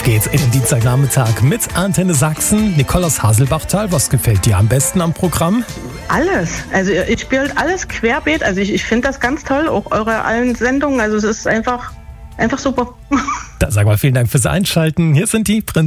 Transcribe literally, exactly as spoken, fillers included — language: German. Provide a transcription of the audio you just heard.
geht's in den Dienstagnachmittag mit Antenne Sachsen. Nicole aus Haselbachtal, was gefällt dir am besten am Programm? Alles. Also ich spiele alles querbeet. Also ich, ich finde das ganz toll, auch eure allen Sendungen. Also es ist einfach, einfach super. Da sagen wir vielen Dank fürs Einschalten. Hier sind die Prinz.